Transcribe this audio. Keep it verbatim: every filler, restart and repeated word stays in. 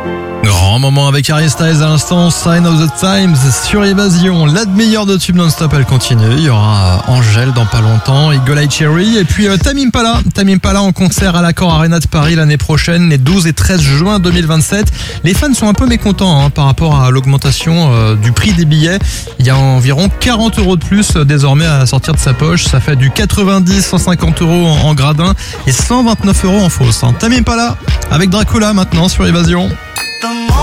Grand moment avec Harry Styles à l'instant, Sign of the Times sur Évasion. La meilleure de tube non-stop, elle continue. Il y aura Angèle dans pas longtemps, Eagle Eye Cherry et puis euh, Tame Impala. Tame Impala en concert à l'Accor Arena de Paris l'année prochaine, les douze et treize juin deux mille vingt-sept. Les fans sont un peu mécontents hein, par rapport à l'augmentation euh, du prix des billets. Il y a environ quarante euros de plus euh, désormais à sortir de sa poche. Ça fait du quatre-vingt-dix, cent cinquante euros en, en gradin et cent vingt-neuf euros en fausse. Hein. Tame Impala avec Dracula maintenant sur Évasion.